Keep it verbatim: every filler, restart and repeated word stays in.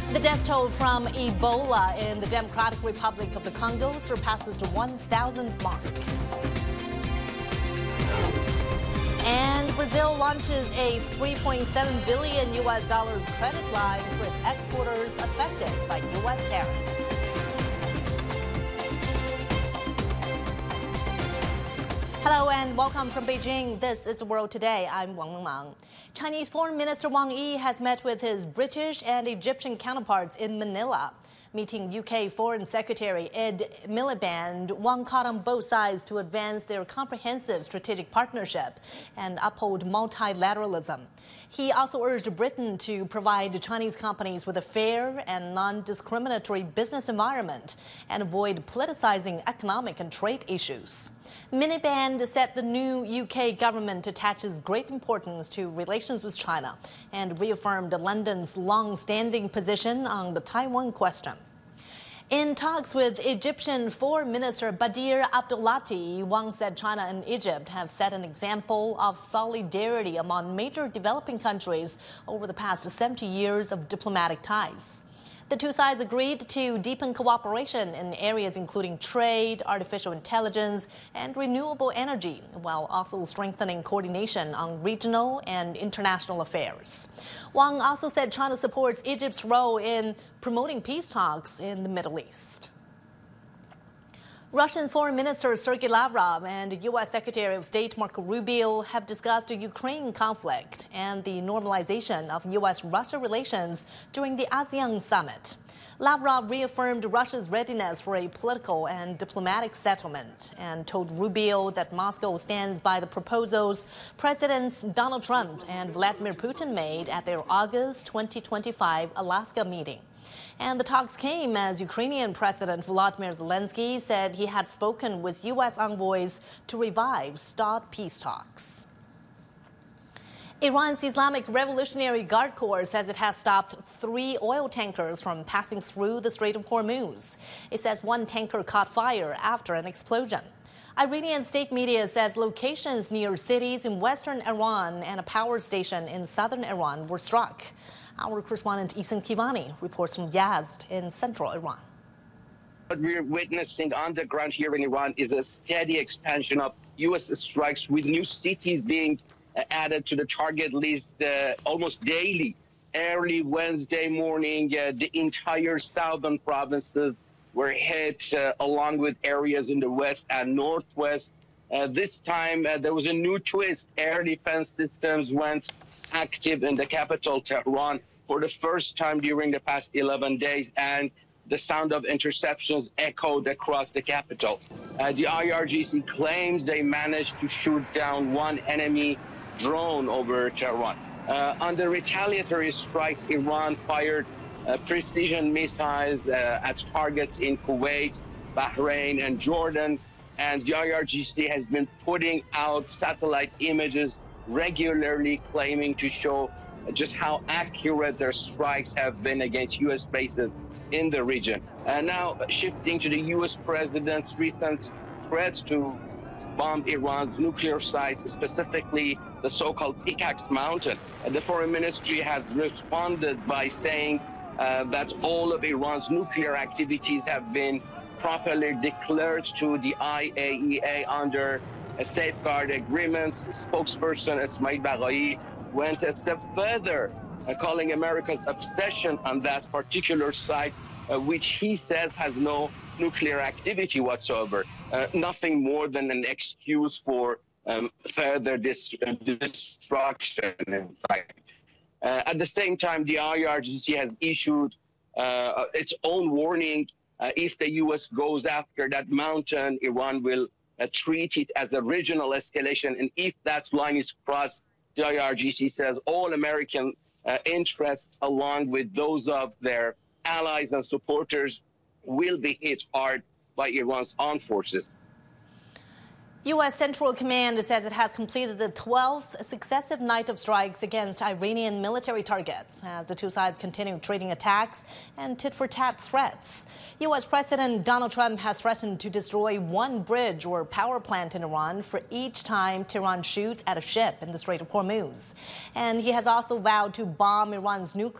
The death toll from Ebola in the Democratic Republic of the Congo surpasses the one thousand mark. And Brazil launches a three point seven billion U S dollars credit line for its exporters affected by U S tariffs. Hello and welcome from Beijing. This is The World Today. I'm Wang Mengmang. Chinese Foreign Minister Wang Yi has met with his British and Egyptian counterparts in Manila. Meeting U K Foreign Secretary Ed Miliband, Wang called on both sides to advance their comprehensive strategic partnership and uphold multilateralism. He also urged Britain to provide Chinese companies with a fair and non-discriminatory business environment and avoid politicizing economic and trade issues. Miliband said the new U K government attaches great importance to relations with China and reaffirmed London's long-standing position on the Taiwan question. In talks with Egyptian Foreign Minister Badir Abdulati, Wang said China and Egypt have set an example of solidarity among major developing countries over the past seventy years of diplomatic ties. The two sides agreed to deepen cooperation in areas including trade, artificial intelligence, and renewable energy, while also strengthening coordination on regional and international affairs. Wang also said China supports Egypt's role in promoting peace talks in the Middle East. Russian Foreign Minister Sergei Lavrov and U S Secretary of State Marco Rubio have discussed the Ukraine conflict and the normalization of U S-Russia relations during the ASEAN summit. Lavrov reaffirmed Russia's readiness for a political and diplomatic settlement and told Rubio that Moscow stands by the proposals Presidents Donald Trump and Vladimir Putin made at their August twenty twenty-five Alaska meeting. And the talks came as Ukrainian President Volodymyr Zelensky said he had spoken with U S envoys to revive stalled peace talks. Iran's Islamic Revolutionary Guard Corps says it has stopped three oil tankers from passing through the Strait of Hormuz. It says one tanker caught fire after an explosion. Iranian state media says locations near cities in western Iran and a power station in southern Iran were struck. Our correspondent Isan Kivani reports from Yazd in central Iran. What we're witnessing on the ground here in Iran is a steady expansion of U S strikes, with new cities being added to the target list uh, almost daily. Early Wednesday morning, uh, the entire southern provinces were hit, uh, along with areas in the west and northwest. Uh, this time, uh, there was a new twist. Air defense systems went active in the capital, Tehran, for the first time during the past eleven days, and the sound of interceptions echoed across the capital. Uh, the I R G C claims they managed to shoot down one enemy drone over Tehran. Uh, on the retaliatory strikes, Iran fired uh, precision missiles uh, at targets in Kuwait, Bahrain, and Jordan, and the I R G C has been putting out satellite images regularly, claiming to show just how accurate their strikes have been against U S bases in the region. And now shifting to the U S president's recent threats to bomb Iran's nuclear sites, specifically the so-called Pickaxe Mountain. And the foreign ministry has responded by saying uh, that all of Iran's nuclear activities have been properly declared to the I A E A under a safeguard agreements. Spokesperson Esmail Baghai went a step further, uh, calling America's obsession on that particular site, uh, which he says has no nuclear activity whatsoever, uh, nothing more than an excuse for um, further dis uh, destruction, in fact. Uh, at the same time, the I R G C has issued uh, its own warning. Uh, if the U S goes after that mountain, Iran will Uh, treat it as a regional escalation, and if that line is crossed, the I R G C says all American uh, interests, along with those of their allies and supporters, will be hit hard by Iran's armed forces. U S Central Command says it has completed the twelfth successive night of strikes against Iranian military targets as the two sides continue trading attacks and tit-for-tat threats. U S President Donald Trump has threatened to destroy one bridge or power plant in Iran for each time Tehran shoots at a ship in the Strait of Hormuz. And he has also vowed to bomb Iran's nuclear